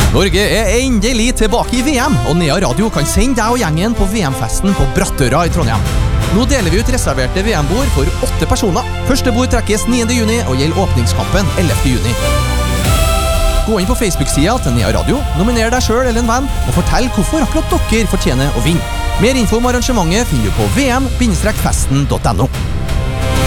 Norge endelig tilbake I VM, og Nea Radio kan sende deg og gjengen på VM-festen på Brattøra I Trondheim. Nå deler vi ut reserverte VM-bord for 8 personer. Første bord trekkes 9. juni og gjelder åpningskampen 11. juni. Gå inn på Facebook-siden til Nea Radio, nominer deg selv eller en venn, og fortell hvorfor akkurat dere fortjener å vinne. Mer info om arrangementet finner du på vm-festen.no.